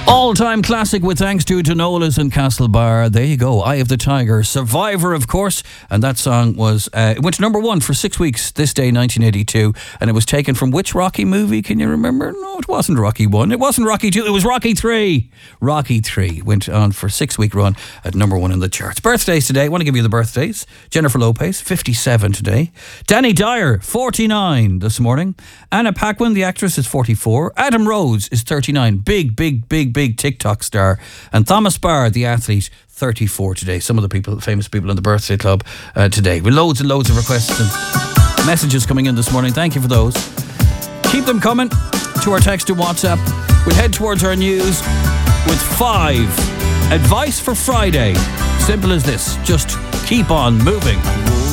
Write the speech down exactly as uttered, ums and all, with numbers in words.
All-time classic with thanks to Danolas and Castlebar. There you go. Eye of the Tiger. Survivor, of course. And that song was, uh, it went to number one for six weeks this day, nineteen eighty-two. And it was taken from which Rocky movie? Can you remember? No, it wasn't Rocky one. It wasn't Rocky two. It was Rocky three. Rocky three went on for a six-week run at number one in the charts. Birthdays today. I want to give you the birthdays. Jennifer Lopez, fifty-seven today. Danny Dyer, forty-nine this morning. Anna Paquin, the actress, is forty-four. Adam Rose is thirty-nine. Big, big, big, big TikTok star. And Thomas Barr, the athlete, thirty-four today. Some of the people, famous people in the birthday club uh, today. With loads and loads of requests and messages coming in this morning. Thank you for those. Keep them coming to our text and WhatsApp. We'll head towards our news with five. Advice for Friday. Simple as this. Just keep on moving.